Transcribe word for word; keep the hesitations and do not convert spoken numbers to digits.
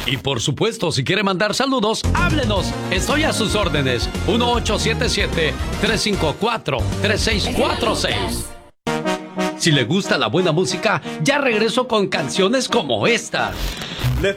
Y por supuesto, si quiere mandar saludos, háblenos. Estoy a sus órdenes. uno ocho siete siete, tres cinco cuatro, tres seis cuatro seis. Si le gusta la buena música, ya regreso con canciones como esta. Le